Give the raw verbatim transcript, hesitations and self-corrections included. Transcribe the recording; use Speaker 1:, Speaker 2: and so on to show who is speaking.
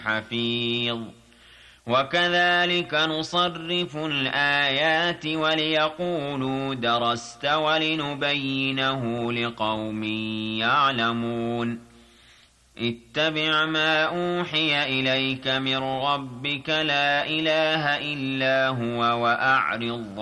Speaker 1: حفيظ وكذلك نصرف الآيات وليقولوا درست ولنبينه لقوم يعلمون اتبع ما أوحي إليك من ربك لا إله إلا هو وأعرض